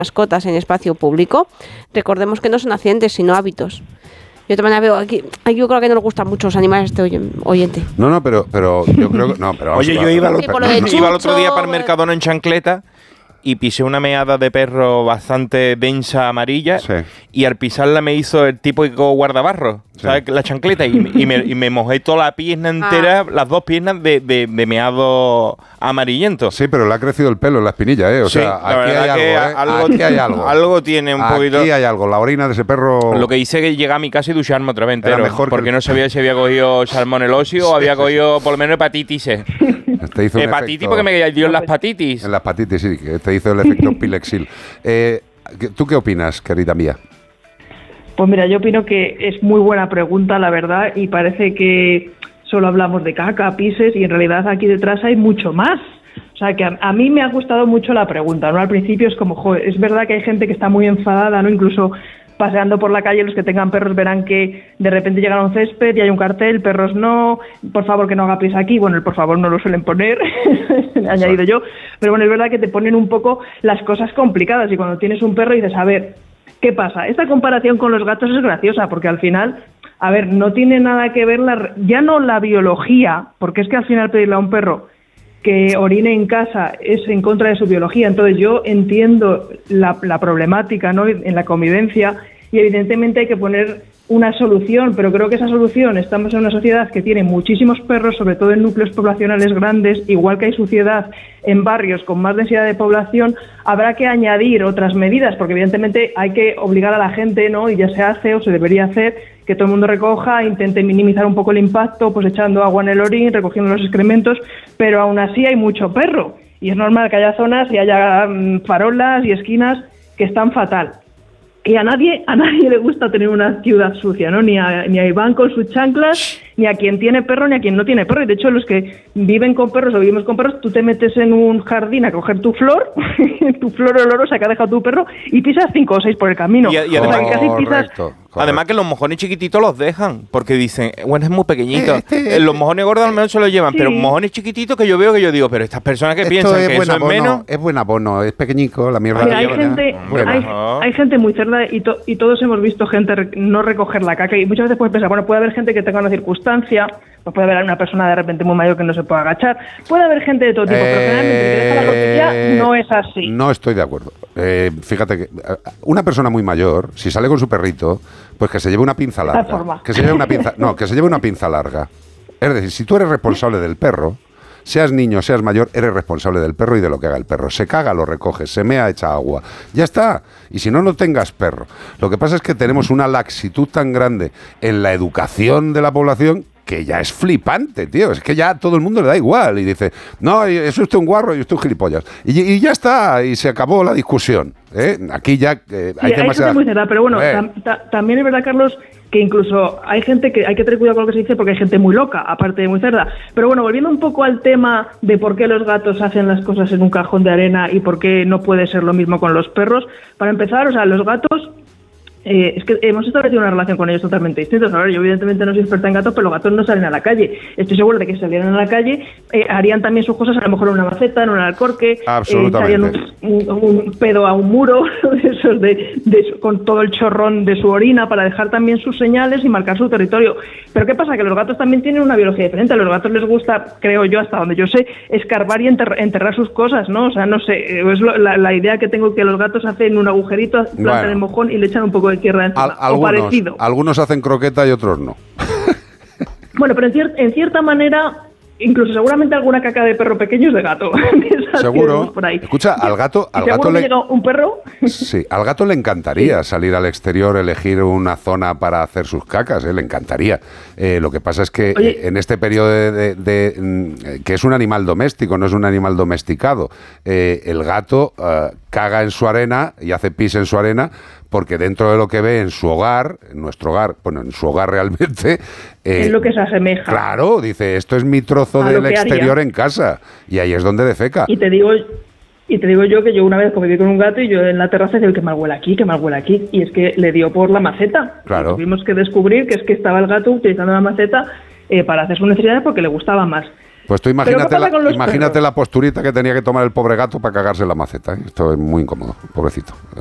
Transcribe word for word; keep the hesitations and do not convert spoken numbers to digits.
mascotas en espacio público, recordemos que no son accidentes, sino hábitos. Yo también veo aquí, yo creo que no le gustan mucho los animales a este oyente. No, no, pero, pero yo creo que... No, pero Oye, yo iba, sí, otro, por lo de no, Chucho, iba el otro día para el Mercadona en chancleta y pisé una meada de perro bastante densa amarilla, sí. y al pisarla me hizo el típico guardabarro, sí. ¿sabes? La chancleta, y, y, me, y me mojé toda la pierna entera, ah. las dos piernas de, de, de meado amarillento. Sí, pero le ha crecido el pelo en la espinilla, ¿eh? O sí, sea, aquí hay algo, ¿eh? algo, aquí hay algo. Algo tiene un aquí poquito... Aquí hay algo, la orina de ese perro... Lo que hice es que llegué a mi casa y ducharme otra vez entero, mejor porque que... no sabía si había cogido salmonellosis o había cogido por lo menos hepatitis. Te hizo hepatitis efecto... porque me dio en las hepatitis. En las hepatitis, sí, que te hizo el efecto Pilexil. Eh, ¿Tú qué opinas, querida mía? Pues mira, yo opino que es muy buena pregunta, la verdad, y parece que solo hablamos de caca, pises, y en realidad aquí detrás hay mucho más. O sea, que a, a mí me ha gustado mucho la pregunta, ¿no? Al principio es como, joder, es verdad que hay gente que está muy enfadada, ¿no? Incluso paseando por la calle, los que tengan perros verán que de repente llegan a un césped y hay un cartel, perros no, por favor que no haga pis aquí. Bueno, el por favor no lo suelen poner, he añadido yo, pero bueno, es verdad que te ponen un poco las cosas complicadas, y cuando tienes un perro dices, a ver, ¿qué pasa? Esta comparación con los gatos es graciosa, porque al final, a ver, no tiene nada que ver, la, ya no la biología, porque es que al final pedirle a un perro que orine en casa es en contra de su biología. Entonces yo entiendo la, la problemática, ¿no?, en la convivencia, y evidentemente hay que poner una solución, pero creo que esa solución, estamos en una sociedad que tiene muchísimos perros, sobre todo en núcleos poblacionales grandes, igual que hay suciedad en barrios con más densidad de población, habrá que añadir otras medidas, porque evidentemente hay que obligar a la gente, ¿no?, y ya se hace o se debería hacer, que todo el mundo recoja, intente minimizar un poco el impacto, pues echando agua en el orín, recogiendo los excrementos, pero aún así hay mucho perro, y es normal que haya zonas y haya um, farolas y esquinas que están fatal. Y a nadie a nadie le gusta tener una ciudad sucia, ¿no? Ni a, ni a Iván con sus chanclas, ni a quien tiene perro, ni a quien no tiene perro. Y de hecho, los que viven con perros o vivimos con perros, tú te metes en un jardín a coger tu flor, tu flor olorosa que ha dejado tu perro, y pisas cinco o seis por el camino. Y, y además, o sea, que casi pisas... Correcto. Además que los mojones chiquititos los dejan, porque dicen, bueno, es muy pequeñito. Este, los mojones gordos al menos se los llevan, sí. Pero mojones chiquititos que yo veo que yo digo, pero estas personas que piensan que eso abono, es menos... Es buen abono, es pequeñico, la mierda. Mira, hay, gente, bueno. hay, hay gente muy cerda y, to, y todos hemos visto gente rec- no recoger la caca, y muchas veces puedes pensar, bueno, puede haber gente que tenga una circunstancia, pues puede haber una persona de repente muy mayor que no se pueda agachar, puede haber gente de todo tipo, eh, pero generalmente el que deja la cortesía no es así. No estoy de acuerdo. Eh, fíjate que una persona muy mayor, si sale con su perrito, pues que se lleve una pinza larga. Que se lleve una pinza, no, que se lleve una pinza larga. Es decir, si tú eres responsable del perro, seas niño, seas mayor, eres responsable del perro y de lo que haga el perro. Se caga, lo recoges, se mea, echa agua. Ya está. Y si no, no tengas perro. Lo que pasa es que tenemos una laxitud tan grande en la educación de la población que ya es flipante, tío. Es que ya a todo el mundo le da igual. Y dice, no, es usted un guarro y usted un gilipollas. Y, y ya está, y se acabó la discusión. ¿eh? Aquí ya eh, hay sí, demasiada... Hay gente muy cerrada, pero bueno, tam, ta, también es verdad, Carlos, que incluso hay gente que hay que tener cuidado con lo que se dice, porque hay gente muy loca, aparte de muy cerda. Pero bueno, volviendo un poco al tema de por qué los gatos hacen las cosas en un cajón de arena y por qué no puede ser lo mismo con los perros. Para empezar, o sea, los gatos... Eh, es que hemos establecido una relación con ellos totalmente distinta. A ver, yo evidentemente no soy experta en gatos, pero los gatos no salen a la calle. Estoy seguro de que si salieran a la calle eh, harían también sus cosas, a lo mejor en una maceta, en un alcorque, absolutamente. Eh, un, un, un pedo a un muro de esos de, de, con todo el chorrón de su orina, para dejar también sus señales y marcar su territorio. Pero ¿qué pasa? Que los gatos también tienen una biología diferente. A los gatos les gusta, creo yo, hasta donde yo sé, escarbar y enterrar, enterrar sus cosas, ¿no? O sea, no sé, es lo, la, la idea que tengo, que los gatos hacen un agujerito, plantan bueno. el mojón y le echan un poco de tierra encima. Al, algunos, o parecido. Algunos hacen croqueta y otros no. Bueno, pero en, cier- en cierta manera, incluso seguramente alguna caca de perro pequeño es de gato. Seguro. Por ahí. Escucha, al gato, al gato le llega un perro. Sí, al gato le encantaría sí. salir al exterior, elegir una zona para hacer sus cacas, ¿eh? Le encantaría. Eh, lo que pasa es que Oye, en este periodo de, de, de, de que es un animal doméstico, no es un animal domesticado, eh, el gato uh, caga en su arena y hace pis en su arena, porque dentro de lo que ve en su hogar, en nuestro hogar, bueno, en su hogar realmente... Eh, es lo que se asemeja. Claro, dice, esto es mi trozo del exterior haría. En casa, y ahí es donde defeca. Y te digo y te digo yo que yo una vez conviví con un gato y yo en la terraza decía, que mal huele aquí, que mal huele aquí, y es que le dio por la maceta. Claro. Tuvimos que descubrir que es que estaba el gato utilizando la maceta eh, para hacer sus necesidades porque le gustaba más. Pues tú imagínate, la, imagínate la posturita que tenía que tomar el pobre gato para cagarse en la maceta, ¿eh? Esto es muy incómodo, pobrecito.